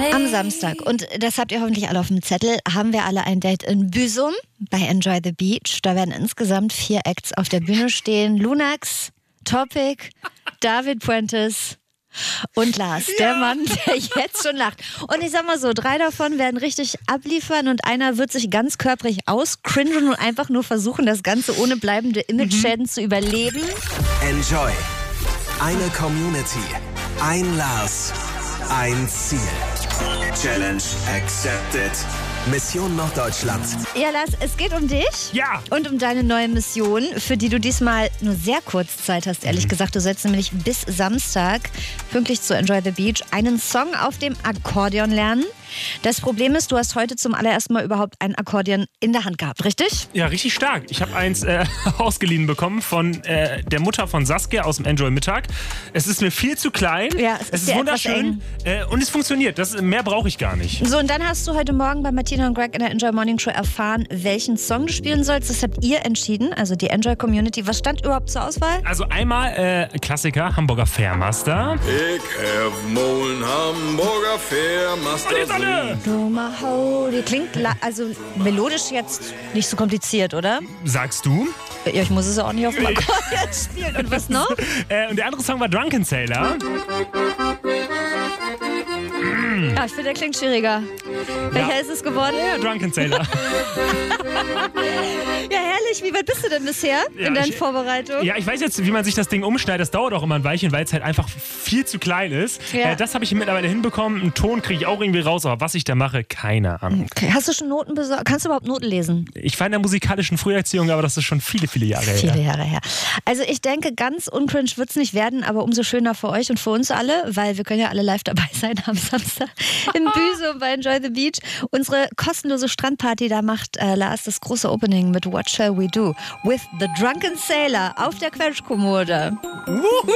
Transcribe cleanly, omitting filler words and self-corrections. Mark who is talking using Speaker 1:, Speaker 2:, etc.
Speaker 1: Am Samstag, und das habt ihr hoffentlich alle auf dem Zettel, haben wir alle ein Date in Büsum bei Enjoy the Beach. Da werden insgesamt 4 Acts auf der Bühne stehen. Lunax, Topic, David Puentes und Lars, der Mann, der jetzt schon lacht. Und ich sag mal so, 3 davon werden richtig abliefern und einer wird sich ganz körperlich auscringen und einfach nur versuchen, das Ganze ohne bleibende Image-Schäden zu überleben.
Speaker 2: Enjoy. Eine Community. Ein Lars. Ein Ziel. Challenge accepted. Mission Norddeutschland.
Speaker 1: Ja, Lars, es geht um dich.
Speaker 3: Ja.
Speaker 1: Und um deine neue Mission, für die du diesmal nur sehr kurz Zeit hast, ehrlich gesagt. Du sollst nämlich bis Samstag, pünktlich zu Enjoy the Beach, einen Song auf dem Akkordeon lernen. Das Problem ist, du hast heute zum allerersten Mal überhaupt ein Akkordeon in der Hand gehabt, richtig?
Speaker 3: Ja, richtig stark. Ich habe eins ausgeliehen bekommen von der Mutter von Saskia aus dem Enjoy Mittag. Es ist mir viel zu klein.
Speaker 1: Ja,
Speaker 3: es ist wunderschön. Und es funktioniert. Mehr brauche ich gar nicht.
Speaker 1: So, und dann hast du heute Morgen bei Martina und Greg in der Enjoy Morning Show erfahren, welchen Song du spielen sollst. Das habt ihr entschieden, also die Enjoy Community. Was stand überhaupt zur Auswahl?
Speaker 3: Also einmal Klassiker, Hamburger Fährmaster.
Speaker 4: Ich hab Molen Hamburger Fährmaster.
Speaker 3: Und jetzt alle!
Speaker 1: Die klingt also melodisch jetzt nicht so kompliziert, oder?
Speaker 3: Sagst du?
Speaker 1: Ja, ich muss es auch nicht auf dem Akkordeon spielen. Und was noch?
Speaker 3: Und der andere Song war Drunken Sailor.
Speaker 1: Ja, ich finde, der klingt schwieriger. Welcher ist es geworden?
Speaker 3: Ja, Drunken Sailor.
Speaker 1: Ja, herrlich. Wie weit bist du denn bisher in deinen Vorbereitungen?
Speaker 3: Ja, ich weiß jetzt, wie man sich das Ding umschneidet. Das dauert auch immer ein Weilchen, weil es halt einfach viel zu klein ist.
Speaker 1: Ja.
Speaker 3: Das habe ich mittlerweile hinbekommen. Einen Ton kriege ich auch irgendwie raus, aber was ich da mache, keine Ahnung.
Speaker 1: Okay. Hast du schon Noten besorgt? Kannst du überhaupt Noten lesen?
Speaker 3: Ich war in der musikalischen Früherziehung, aber das ist schon viele, viele Jahre her.
Speaker 1: Viele Jahre her. Also ich denke, ganz uncringe wird es nicht werden, aber umso schöner für euch und für uns alle, weil wir können ja alle live dabei sein am Samstag in Büsum bei Enjoy the Beach. Unsere kostenlose Strandparty, da macht Lars das große Opening mit What Shall We Do with the Drunken Sailor auf der Quetschkommode.